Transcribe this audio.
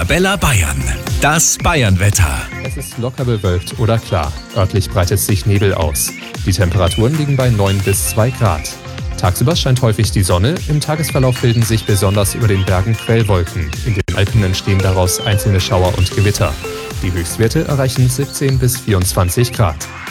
Arabella Bayern. Das Bayernwetter. Es ist locker bewölkt oder klar. Örtlich breitet sich Nebel aus. Die Temperaturen liegen bei 9 bis 2 Grad. Tagsüber scheint häufig die Sonne. Im Tagesverlauf bilden sich besonders über den Bergen Quellwolken. In den Alpen entstehen daraus einzelne Schauer und Gewitter. Die Höchstwerte erreichen 17 bis 24 Grad.